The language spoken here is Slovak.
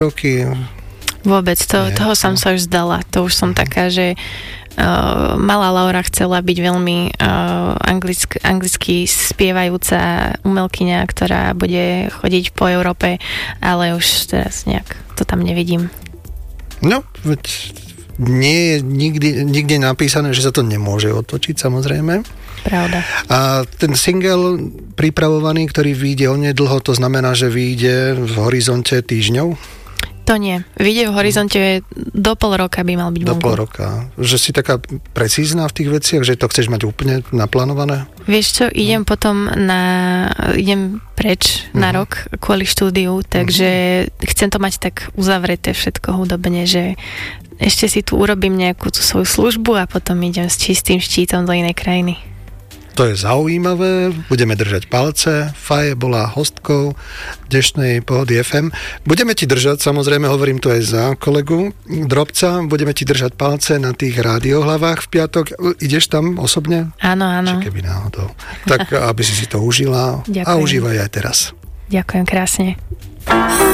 roky. Vôbec, toho som sa už zdala. To už som taká, že malá Laura chcela byť veľmi anglicky spievajúca umelkyňa, ktorá bude chodiť po Európe, ale už teraz nejak to tam nevidím. No, veď nie je nikde napísané, že sa to nemôže otočiť, samozrejme. Pravda. A ten single pripravovaný, ktorý vyjde onedlho, to znamená, že vyjde v horizonte týždňov? To nie. Vyjde v horizonte do pol roka by mal byť vonku. Do pol roka. Že si taká precízna v tých veciach, že to chceš mať úplne naplánované? Vieš čo, idem potom idem preč na rok kvôli štúdiu, takže chcem to mať tak uzavreté všetko hudobne, že ešte si tu urobím nejakú tú svoju službu a potom idem s čistým štítom do inej krajiny. To je zaujímavé, budeme držať palce. Faje bola hostkou dnešnej Pohody FM. Budeme ti držať, samozrejme, hovorím to aj za kolegu Drobca, budeme ti držať palce na tých rádiohlavách v piatok. Ideš tam osobne? Áno, áno. Či keby náhodou. Tak, aby si to užila. Ďakujem. A užívaj aj teraz. Ďakujem krásne.